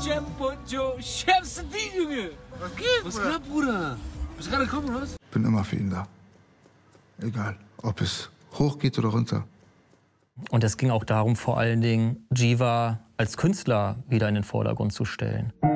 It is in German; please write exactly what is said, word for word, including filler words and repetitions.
Tempo, Joe, schärfste Ding, Junge. Was geht, Was Bruder? geht, Bruder? Bist du gerade gekommen, oder was? Bin immer für ihn da. Egal, ob es hoch geht oder runter. Und es ging auch darum, vor allen Dingen Jiva als Künstler wieder in den Vordergrund zu stellen.